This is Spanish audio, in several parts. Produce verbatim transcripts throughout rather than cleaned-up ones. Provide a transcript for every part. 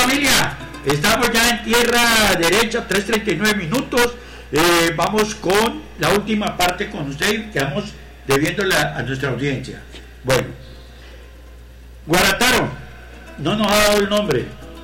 familia, estamos ya en tierra derecha, tres treinta y nueve minutos. Eh, vamos con la última parte con usted, quedamos debiéndole a nuestra audiencia. Bueno, Guarataro, no nos ha dado el nombre.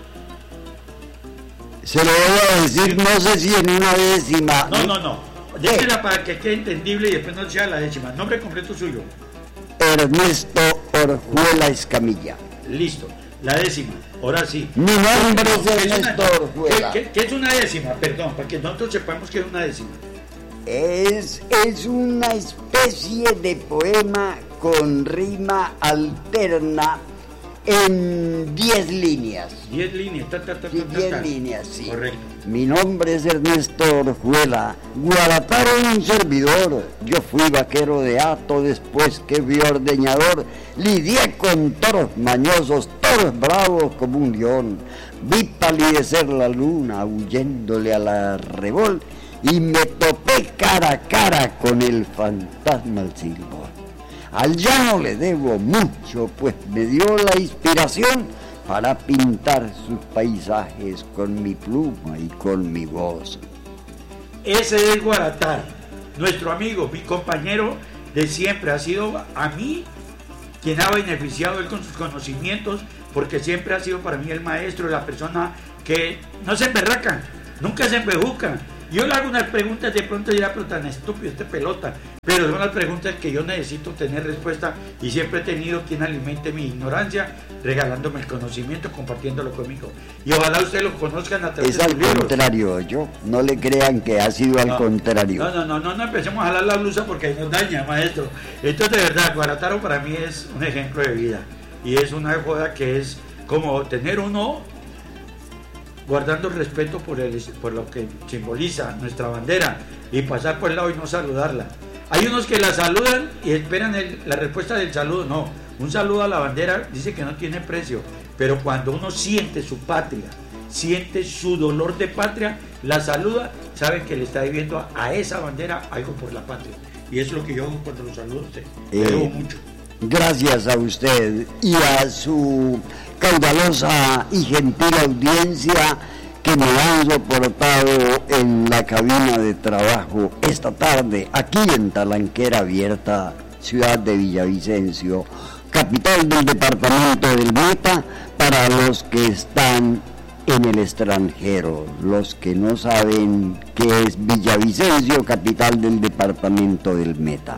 Se lo voy a decir, no sé si en una décima. No, no, no. Déjela para que quede entendible y después no sea la décima. Nombre completo suyo. Ernesto Orjuela Escamilla. Listo. La décima. Ahora sí. Mi nombre es ¿Qué Ernesto una, Orjuela. ¿qué, qué, ¿Qué es una décima? Perdón, para que nosotros sepamos que es una décima. Es, es una especie de poema con rima alterna en diez líneas. Diez líneas, ta, ta, ta, Sí, ta, ta, diez ta. líneas, sí. Correcto. Mi nombre es Ernesto Orjuela, Guarataro un servidor. Yo fui vaquero de hato después que vi ordeñador. Lidié con toros mañosos, toros bravos como un león. Vi palidecer la luna huyéndole a la revol y me topé cara a cara con el fantasma del silbón. Al llano le debo mucho, pues me dio la inspiración para pintar sus paisajes con mi pluma y con mi voz. Ese es Guarataro, nuestro amigo, mi compañero de siempre. Ha sido a mí quien ha beneficiado él con sus conocimientos, porque siempre ha sido para mí el maestro, la persona que no se emberraca, nunca se embejuca. Yo le hago unas preguntas, de pronto dirá, pero tan estúpido este pelota, pero son las preguntas que yo necesito tener respuesta, y siempre he tenido quien alimente mi ignorancia, regalándome el conocimiento, compartiéndolo conmigo. Y ojalá ustedes lo conozcan a través Es de sus al libros. contrario, yo, no le crean que ha sido al No, contrario. No, no, no, no, no empecemos a jalar la blusa porque nos daña, maestro. Entonces, de verdad, Guarataro para mí es un ejemplo de vida, y es una joda que es como tener uno guardando el respeto por, el, por lo que simboliza nuestra bandera, y pasar por el lado y no saludarla. Hay unos que la saludan y esperan el, la respuesta del saludo. No, un saludo a la bandera dice que no tiene precio, pero cuando uno siente su patria, siente su dolor de patria, la saluda, sabe que le está debiendo a, a esa bandera algo por la patria, y es lo que yo hago cuando lo saludo a usted. Le Eh, debo mucho. Gracias a usted y a su caudalosa y gentil audiencia que me han soportado en la cabina de trabajo esta tarde, aquí en Talanquera Abierta, ciudad de Villavicencio, capital del departamento del Meta, para los que están en el extranjero, los que no saben qué es Villavicencio, capital del departamento del Meta.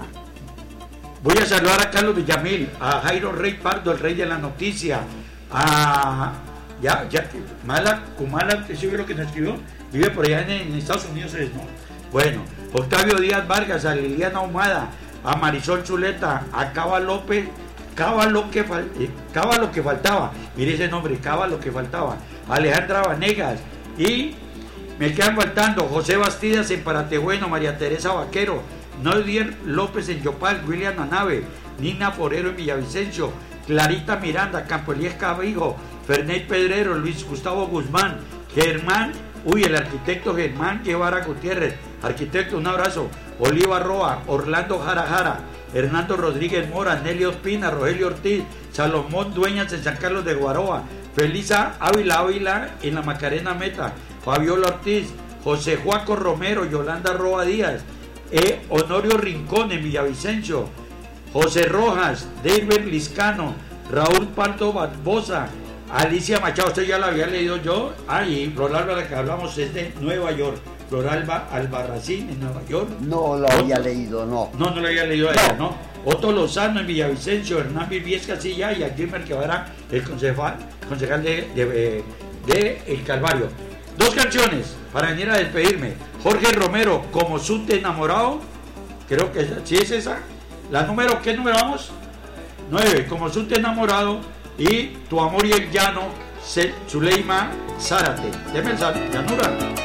Voy a saludar a Carlos Villamil, a Jairo Rey Pardo, el rey de la noticia, a ya, ya, Mala, Kumala, ese libro que nos escribió, vive por allá en, en Estados Unidos, es, ¿no? Bueno, Octavio Díaz Vargas, a Liliana Ahumada, a Marisol Zuleta, a Cava López, Cava lo que, fal, eh, Cava lo que faltaba, mire ese nombre, Cava lo que faltaba, Alejandra Vanegas, y me quedan faltando José Bastidas en Paratebueno, María Teresa Vaquero, Nodier López en Yopal, William Anave, Nina Forero en Villavicencio, Clarita Miranda, Campo Elías Cabijo, Fernet Pedrero, Luis Gustavo Guzmán, Germán, uy, el arquitecto Germán Guevara Gutiérrez, arquitecto, un abrazo, Oliva Roa, Orlando Jara Jara, Hernando Rodríguez Mora, Nelly Ospina, Rogelio Ortiz, Salomón Dueñas en San Carlos de Guaroa, Felisa Ávila Ávila en la Macarena Meta, Fabiola Ortiz, José Joaco Romero, Yolanda Roa Díaz, E. Honorio Rincón en Villavicencio, José Rojas, David Liscano, Raúl Pardo Barbosa, Alicia Machado, usted ya la había leído yo. Ah, y Floralba, la que hablamos, es de Nueva York. Floralba Albarracín en Nueva York. No lo había leído, no. No, no lo había leído a ella, ¿no? Otto Lozano en Villavicencio, Hernán Vivies Casilla y a Gilmer Guevara, el concejal, concejal de, de, de, de El Calvario. Dos canciones para venir a despedirme. Jorge Romero, Como Sute Enamorado, creo que esa, sí es esa. La número, ¿qué número vamos? Nueve, Como Sute Enamorado, y Tu Amor y el Llano, Zuleima Zárate. Deme el sal, llanura.